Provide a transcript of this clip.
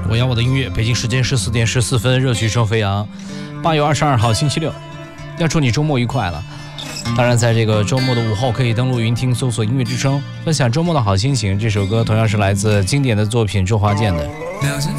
我要我的音乐，北京时间14点14分，热曲声飞扬。8月22号星期六，要祝你周末愉快了。当然，在这个周末的午后，可以登录云听搜索音乐之声，分享周末的好心情。这首歌同样是来自经典的作品周华健的。